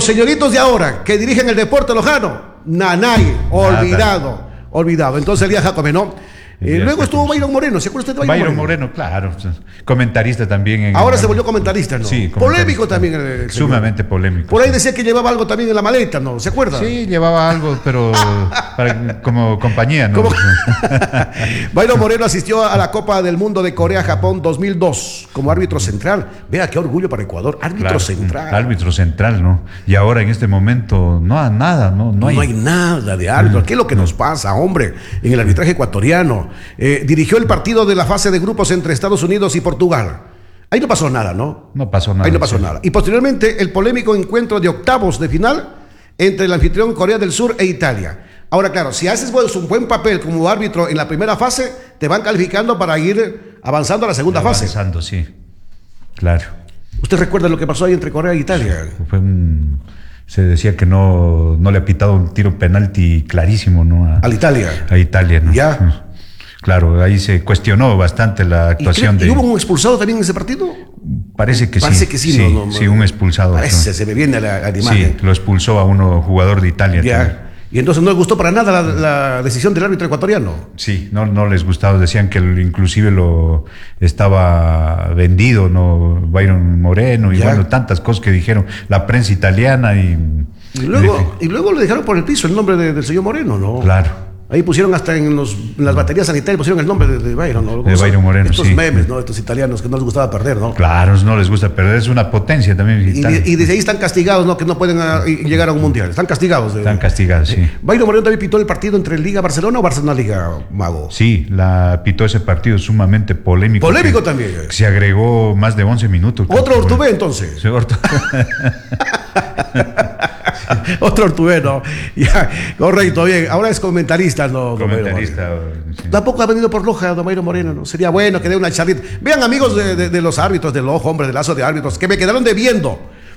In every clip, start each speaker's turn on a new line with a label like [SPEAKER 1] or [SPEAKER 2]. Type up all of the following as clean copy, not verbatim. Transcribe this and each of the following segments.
[SPEAKER 1] los señoritos de ahora que dirigen el deporte lojano, nanay, olvidado. Entonces Elías Jacome, ¿no? Luego estuvo Byron Moreno, ¿se acuerda usted de
[SPEAKER 2] Byron Moreno? Claro, comentarista también.
[SPEAKER 1] Ahora se volvió comentarista, ¿no?
[SPEAKER 2] Sí,
[SPEAKER 1] polémico también.
[SPEAKER 2] Sumamente polémico.
[SPEAKER 1] Por ahí decía que llevaba algo también en la maleta, ¿no? ¿Se acuerda?
[SPEAKER 2] Sí, llevaba algo, pero como compañía, ¿no?
[SPEAKER 1] Byron Moreno asistió a la Copa del Mundo de Corea-Japón 2002 como árbitro central. Vea qué orgullo para Ecuador, árbitro central.
[SPEAKER 2] Árbitro central, ¿no? Y ahora en este momento no hay nada, ¿no? No hay nada
[SPEAKER 1] de árbitro. ¿Qué es lo que nos pasa, hombre? En el arbitraje ecuatoriano. Dirigió el partido de la fase de grupos entre Estados Unidos y Portugal. Ahí no pasó nada, ¿no?
[SPEAKER 2] No pasó nada.
[SPEAKER 1] Ahí no pasó nada. Y posteriormente el polémico encuentro de octavos de final entre el anfitrión Corea del Sur e Italia. Ahora, claro, si haces un buen papel como árbitro en la primera fase, te van calificando para ir avanzando a la segunda fase.
[SPEAKER 2] Avanzando, sí. Claro.
[SPEAKER 1] ¿Usted recuerda lo que pasó ahí entre Corea e Italia?
[SPEAKER 2] Se decía que no le ha pitado un tiro penalti clarísimo, ¿no?
[SPEAKER 1] A Italia.
[SPEAKER 2] A Italia, ¿no?
[SPEAKER 1] Ya.
[SPEAKER 2] Claro, ahí se cuestionó bastante la actuación
[SPEAKER 1] ¿Y hubo un expulsado también en ese partido?
[SPEAKER 2] Parece que
[SPEAKER 1] sí.
[SPEAKER 2] Sí, un expulsado.
[SPEAKER 1] Se me viene a la imagen.
[SPEAKER 2] Sí, lo expulsó a uno jugador de Italia.
[SPEAKER 1] Ya.
[SPEAKER 2] También.
[SPEAKER 1] Y entonces no les gustó para nada la decisión del árbitro ecuatoriano.
[SPEAKER 2] Sí, no les gustaba, decían que inclusive lo estaba vendido, ¿no? Byron Moreno y bueno, tantas cosas que dijeron la prensa italiana y
[SPEAKER 1] luego le dejaron por el piso el nombre del señor Moreno, ¿no?
[SPEAKER 2] Claro.
[SPEAKER 1] Ahí pusieron hasta en las baterías sanitarias, pusieron el nombre de Byron, ¿no?
[SPEAKER 2] De Byron Moreno,
[SPEAKER 1] estos memes, ¿no? Estos italianos que no les gustaba perder, ¿no?
[SPEAKER 2] Claro, no les gusta perder, es una potencia también.
[SPEAKER 1] Y desde ahí están castigados, ¿no? Que no pueden llegar a un mundial. Están castigados.
[SPEAKER 2] Están castigados, sí.
[SPEAKER 1] Byron Moreno también pitó el partido entre Liga Barcelona o Barcelona Liga, Mago.
[SPEAKER 2] Sí, pitó ese partido sumamente polémico.
[SPEAKER 1] Polémico también.
[SPEAKER 2] Se agregó más de 11 minutos.
[SPEAKER 1] Otro Ortubé, entonces.
[SPEAKER 2] Sí,
[SPEAKER 1] Otro Ortubeno. Ya, correcto, bien. Ahora es comentarista, ¿no?
[SPEAKER 2] Comentarista.
[SPEAKER 1] Sí. Tampoco ha venido por Loja, don Byron Moreno, ¿no? Sería bueno que dé una charlita. Vean, amigos de los árbitros del Ojo, hombre, del Lazo de Árbitros, que me quedaron debiendo.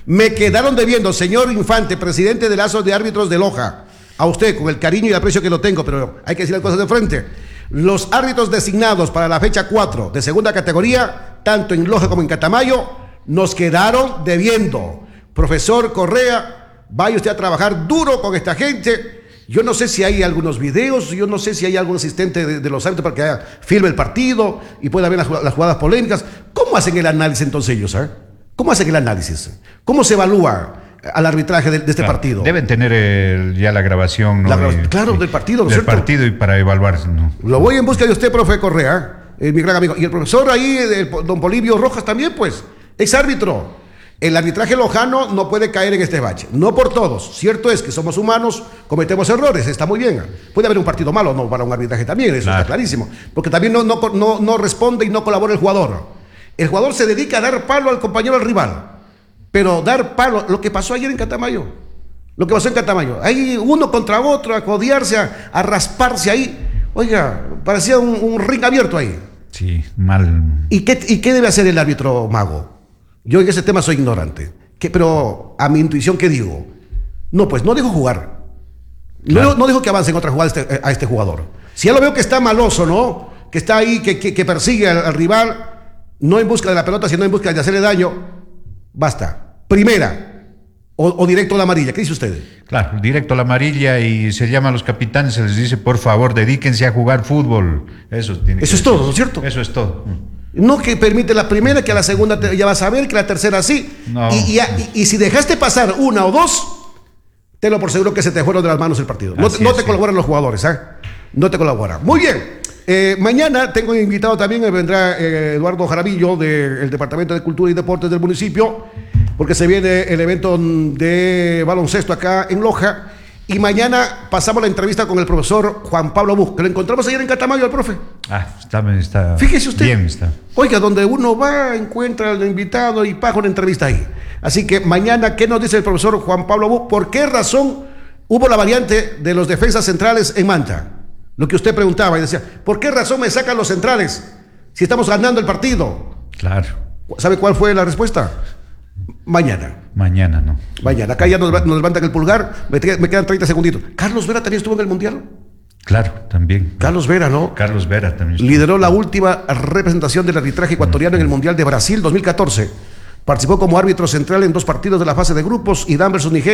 [SPEAKER 1] Señor Infante, presidente del Lazo de Árbitros de Loja. A usted, con el cariño y el aprecio que lo tengo, pero hay que decir las cosas de frente. Los árbitros designados para la fecha 4 de segunda categoría, tanto en Loja como en Catamayo, nos quedaron debiendo. Profesor Correa, vaya usted a trabajar duro con esta gente. Yo no sé si hay algunos videos, yo no sé si hay algún asistente de los árbitros para que filme el partido y pueda ver las jugadas polémicas. ¿Cómo hacen el análisis entonces ellos? ¿Cómo hacen el análisis? ¿Cómo se evalúa al arbitraje de este partido?
[SPEAKER 2] Deben tener ya la grabación, ¿no?
[SPEAKER 1] Del partido, ¿no es cierto?
[SPEAKER 2] Del partido y para evaluarse, ¿no?
[SPEAKER 1] Lo voy en busca de usted, profe Correa, mi gran amigo. Y el profesor ahí, don Polibio Rojas también, pues, ex árbitro. El arbitraje lojano no puede caer en este bache, no por todos. Cierto es que somos humanos, cometemos errores, está muy bien. Puede haber un partido malo, no, para un arbitraje también, eso está clarísimo. Porque también no responde y no colabora el jugador. El jugador se dedica a dar palo al compañero, al rival. Pero dar palo, lo que pasó ayer en Catamayo. Ahí uno contra otro, a codearse, a rasparse ahí. Oiga, parecía un ring abierto ahí.
[SPEAKER 2] Sí, mal.
[SPEAKER 1] ¿Y qué debe hacer el árbitro, Mago? Yo en ese tema soy ignorante. Pero a mi intuición, ¿qué digo? No, pues no dejo jugar. Claro. No dejo que avance en otra jugada a este jugador. Si ya lo veo que está maloso, ¿no? Que está ahí, que persigue al rival, no en busca de la pelota, sino en busca de hacerle daño, basta. Primera, o directo a la amarilla. ¿Qué dice usted?
[SPEAKER 2] Claro, directo a la amarilla y se llama a los capitanes, se les dice, por favor, dedíquense a jugar fútbol. Eso es todo, ¿no es cierto? Eso es todo.
[SPEAKER 1] No que permite la primera, que a la segunda ya vas a ver, que la tercera sí.
[SPEAKER 2] No.
[SPEAKER 1] Y si dejaste pasar una o dos, tenlo por seguro que se te fueron de las manos el partido. No te colaboran los jugadores, No te colaboran. Muy bien. Mañana tengo invitado también, vendrá Eduardo Jaramillo del Departamento de Cultura y Deportes del municipio, porque se viene el evento de baloncesto acá en Loja. Y mañana pasamos la entrevista con el profesor Juan Pablo Buch, que lo encontramos ayer en Catamayo, al profe.
[SPEAKER 2] Está.
[SPEAKER 1] Fíjese usted.
[SPEAKER 2] Bien está.
[SPEAKER 1] Oiga, donde uno va, encuentra al invitado y paga una entrevista ahí. Así que mañana, ¿qué nos dice el profesor Juan Pablo Buch? ¿Por qué razón hubo la variante de los defensas centrales en Manta? Lo que usted preguntaba y decía, ¿por qué razón me sacan los centrales si estamos ganando el partido?
[SPEAKER 2] Claro.
[SPEAKER 1] ¿Sabe cuál fue la respuesta? Mañana, ¿no? Mañana. Acá ya nos levantan el pulgar. Me quedan 30 segunditos. ¿Carlos Vera también estuvo en el Mundial?
[SPEAKER 2] Claro, también.
[SPEAKER 1] Carlos Vera, ¿no?
[SPEAKER 2] Carlos Vera también estuvo.
[SPEAKER 1] Lideró la última representación del arbitraje ecuatoriano en el Mundial de Brasil 2014. Participó como árbitro central en 2 partidos de la fase de grupos, Irán versus Nigeria.